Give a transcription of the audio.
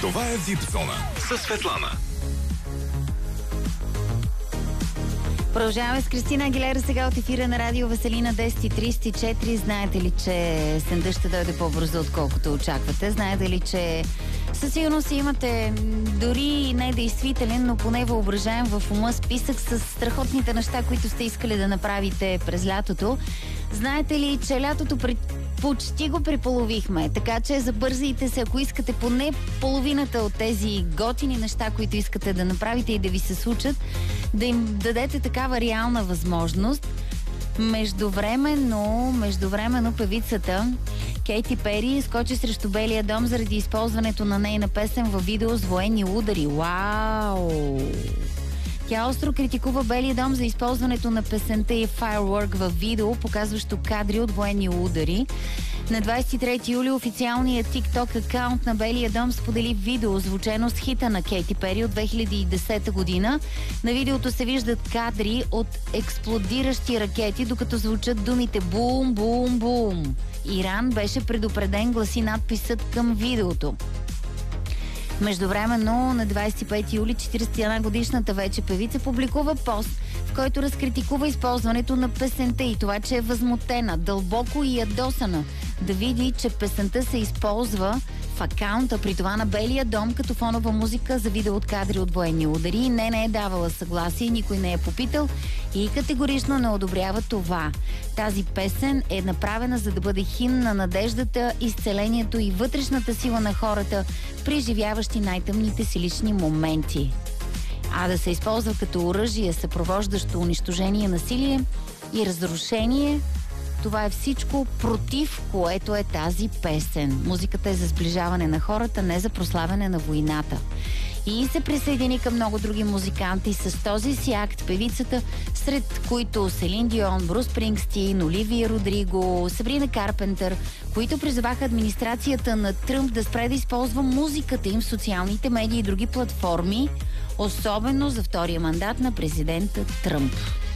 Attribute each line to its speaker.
Speaker 1: Това е VIP Зона със Светлана.
Speaker 2: Продължаваме с Кристина Агилера сега от ефира на радио Веселина 10:34. Знаете ли, че сендъж ще дойде по-бързо, отколкото очаквате? Знаете ли, че със сигурност имате дори не действителен, но поне въображаем в ума списък с страхотните неща, които сте искали да направите през лятото? Знаете ли, че лятото почти го преполовихме, така че забързайте се, ако искате поне половината от тези готини неща, които искате да направите и да ви се случат, да им дадете такава реална възможност. Междувременно певицата Кейти Пери скочи срещу Белия дом заради използването на нейна песен във видео с военни удари. Вау! Тя остро критикува Белия дом за използването на песента и Firework във видео, показващо кадри от военни удари. На 23 юли официалният TikTok акаунт на Белия дом сподели видео, звучено с хита на Кейти Пери от 2010 година. На видеото се виждат кадри от експлодиращи ракети, докато звучат думите бум, бум, бум. Иран беше предупреден, гласи надписът към видеото. Междувременно на 25 юли 41-годишната вече певица публикува пост, в който разкритикува използването на песента и това, че е възмутена, дълбоко и ядосана да види, че песента се използва в акаунта, при това на Белия дом, като фонова музика за видео от кадри от военни удари. Не е давала съгласие, никой не е попитал и категорично не одобрява това. Тази песен е направена за да бъде химн на надеждата, изцелението и вътрешната сила на хората, преживяващи най-тъмните си лични моменти. А да се използва като оръжие, съпровождащо унищожение, насилие и разрушение, това е всичко, против което е тази песен. Музиката е за сближаване на хората, не за прославяне на войната. И се присъедини към много други музиканти с този си акт певицата, сред които Селин Дион, Брус Спрингстин, Оливия Родриго, Сабрина Карпентър, които призоваха администрацията на Тръмп да спре да използва музиката им в социалните медии и други платформи, особено за втория мандат на президента Тръмп.